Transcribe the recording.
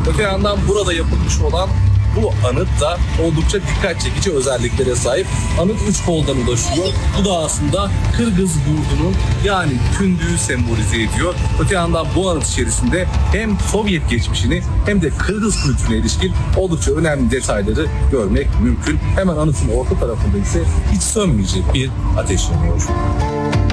Öte yandan burada yapılmış olan bu anıt da oldukça dikkat çekici özelliklere sahip. Anıt 3 koldan ulaşıyor. Bu da aslında Kırgız yurdunun yani kündüğü sembolize ediyor. Öte yandan bu anıt içerisinde hem Sovyet geçmişini hem de Kırgız kültürüne ilişkin oldukça önemli detayları görmek mümkün. Hemen anıtın orta tarafında ise hiç sönmeyecek bir ateş yanıyor.